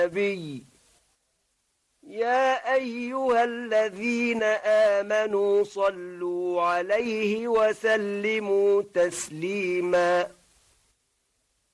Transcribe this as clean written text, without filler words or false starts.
النبي يا أيها الذين آمنوا صلوا عليه وسلموا تسليماً